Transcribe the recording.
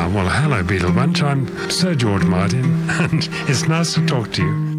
Well, hello, Beetle Bunch. I'm Sir George Martin, and it's nice to talk to you.